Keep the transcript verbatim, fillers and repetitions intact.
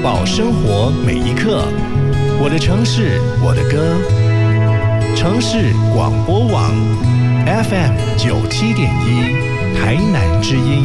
宝生活每一刻。我的城市，我的歌。城市广播网 F M 九七点一，台南之音。